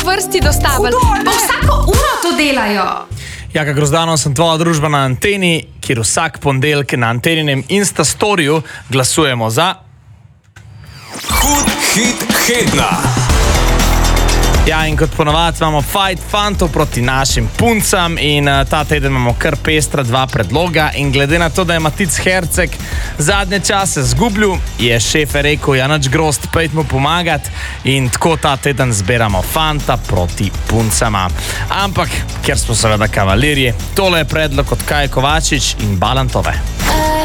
vrsti dostavili. Pa vsako uro to delajo. Jaka Grozdanov, sem tvoja družba na Anteni, kjer vsak ponedeljek na Anteninem Instastoriju glasujemo za... Hud hit tedna. Ja, in kot ponavadi imamo fight fantov proti našim puncam in ta teden imamo kar pestra dva predloga in glede na to, da je Matic Herceg zadnje čase zgublil, je šefe rekel, ja nič grozd, pejt mu pomagat in tako ta teden zberamo fanta proti puncama. Ampak, ker smo seveda kavalirji, tole je predlog od Kaje Kovačič in Balantove.